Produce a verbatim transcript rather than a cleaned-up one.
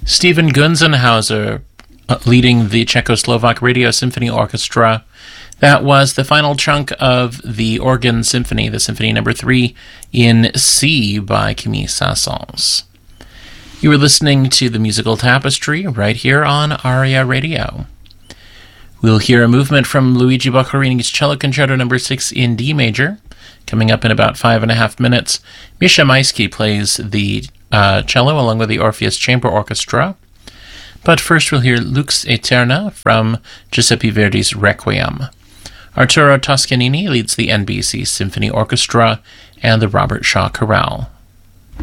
Stephen Gunzenhauser uh, leading the Czechoslovak Radio Symphony Orchestra. That was the final chunk of the organ symphony, the Symphony Number Three in C by Camille Saint-Saëns. You were listening to the Musical Tapestry right here on Aria Radio. We'll hear a movement from Luigi Boccherini's Cello Concerto Number Six in D major. Coming up in about five and a half minutes, Misha Maisky plays the uh, cello along with the Orpheus Chamber Orchestra. But first we'll hear Lux Aeterna from Giuseppe Verdi's Requiem. Arturo Toscanini leads the N B C Symphony Orchestra and the Robert Shaw Chorale.